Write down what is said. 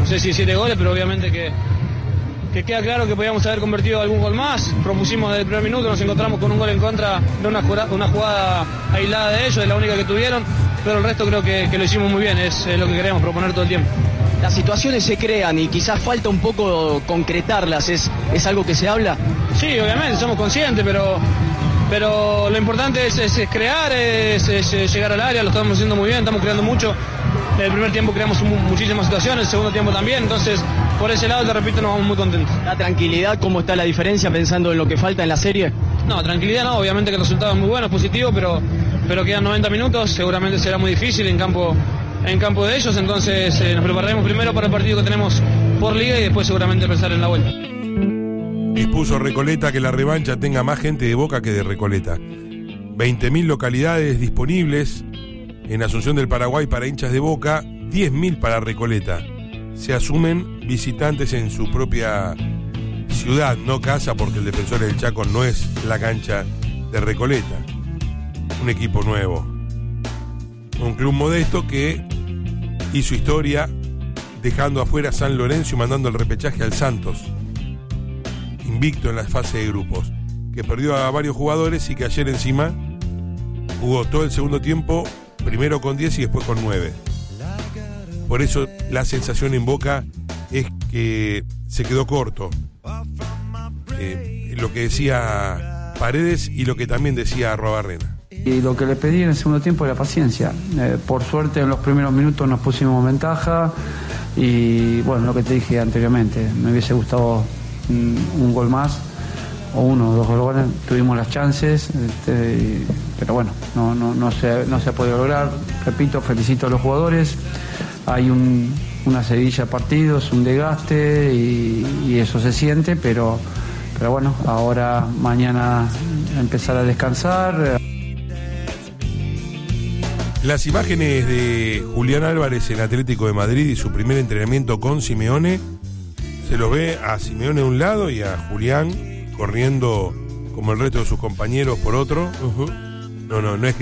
sé si 7 goles, pero obviamente que queda claro que podíamos haber convertido algún gol más. Propusimos desde el primer minuto, nos encontramos con un gol en contra de una jugada aislada de ellos, es la única que tuvieron, pero el resto creo que lo hicimos muy bien, es lo que queremos, proponer todo el tiempo. Las situaciones se crean y quizás falta un poco concretarlas, ¿es algo que se habla? Sí, obviamente, somos conscientes, pero lo importante es crear, es llegar al área, lo estamos haciendo muy bien, estamos creando mucho. En el primer tiempo creamos muchísimas situaciones, el segundo tiempo también, entonces por ese lado, te repito, nos vamos muy contentos. ¿La tranquilidad, cómo está la diferencia pensando en lo que falta en la serie? No, tranquilidad no, obviamente que el resultado es muy bueno, es positivo, pero quedan 90 minutos, seguramente será muy difícil en campo de ellos, entonces nos prepararemos primero para el partido que tenemos por liga y después seguramente pensar en la vuelta. Expuso Recoleta que la revancha tenga más gente de Boca que de Recoleta. 20.000 localidades disponibles en Asunción del Paraguay para hinchas de Boca, 10.000 para Recoleta. Se asumen visitantes en su propia ciudad, no casa, porque el Defensor del Chaco no es la cancha de Recoleta. Un equipo nuevo. Un club modesto que hizo historia dejando afuera a San Lorenzo y mandando el repechaje al Santos. Invicto en la fase de grupos. Que perdió a varios jugadores y que ayer encima jugó todo el segundo tiempo, primero con 10 y después con 9. Por eso la sensación en Boca es que se quedó corto. Lo que decía Paredes y lo que también decía Arruabarrena. Y lo que le pedí en el segundo tiempo era paciencia. Por suerte en los primeros minutos nos pusimos ventaja y bueno, lo que te dije anteriormente, me hubiese gustado un gol más o 1 o 2 goles, tuvimos las chances, pero bueno, no se ha podido lograr. Repito, felicito a los jugadores. Hay una seguidilla de partidos, un desgaste y eso se siente, pero bueno, ahora mañana empezar a descansar. Las imágenes de Julián Álvarez en Atlético de Madrid y su primer entrenamiento con Simeone, se los ve a Simeone de un lado y a Julián corriendo como el resto de sus compañeros por otro. No es que